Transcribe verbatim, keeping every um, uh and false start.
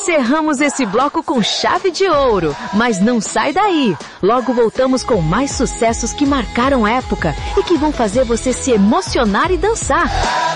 Encerramos esse bloco com chave de ouro, mas não sai daí. Logo voltamos com mais sucessos que marcaram época e que vão fazer você se emocionar e dançar.